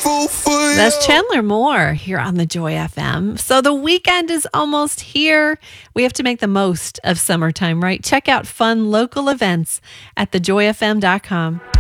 grateful for you. That's Chandler Moore here on the Joy FM. So the weekend is almost here. We have to make the most of summertime, right? Check out fun local events at thejoyfm.com.